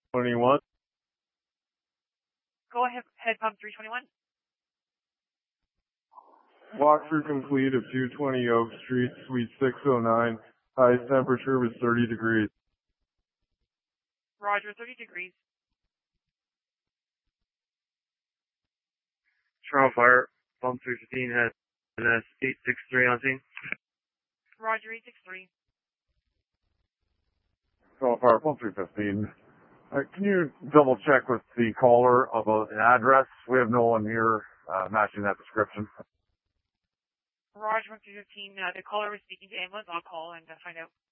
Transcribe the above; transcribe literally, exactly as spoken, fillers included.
twenty-one. Go ahead, head pump three twenty-one. Walkthrough complete of two twenty Oak Street, Suite six oh nine. Highest temperature was thirty degrees. Roger, thirty degrees. Toronto Fire, pump three fifteen has an S eight six three on scene. Roger, eight six three. Toronto Fire, pump three fifteen. Uh, can you double check with the caller about an address? We have no one here uh, matching that description. Roger, one three fifteen. Uh, the caller was speaking to ambulance. I'll call and uh, find out.